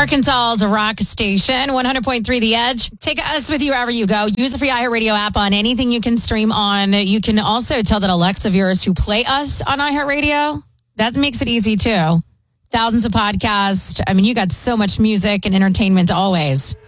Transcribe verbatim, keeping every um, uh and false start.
Arkansas's rock station, one hundred point three The Edge. Take us with you wherever you go. Use the free iHeartRadio app on anything you can stream on. You can also tell that Alexa of yours to play us on iHeartRadio. That makes it easy, too. Thousands of podcasts. I mean, you got so much music and entertainment always.